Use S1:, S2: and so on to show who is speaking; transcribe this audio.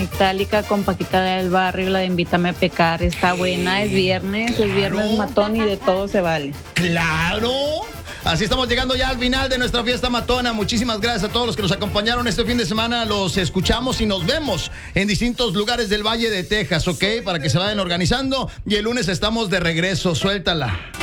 S1: Metálica con Paquita del Barrio, la de Invítame a Pecar, está buena, es viernes matón y de todo se vale.
S2: ¡Claro! Así estamos llegando ya al final de nuestra fiesta matona. Muchísimas gracias a todos los que nos acompañaron este fin de semana. Los escuchamos y nos vemos en distintos lugares del Valle de Texas, ¿ok? Para que se vayan organizando. Y el lunes estamos de regreso. Suéltala.